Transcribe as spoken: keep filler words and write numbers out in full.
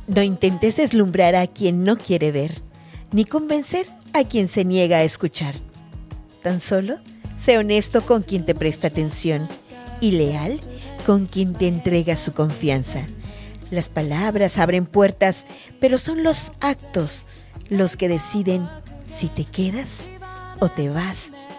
No intentes deslumbrar a quien no quiere ver, ni convencer a quien se niega a escuchar. Tan solo sé honesto con quien te presta atención y leal con quien te entrega su confianza. Las palabras abren puertas, pero son los actos los que deciden si te quedas o te vas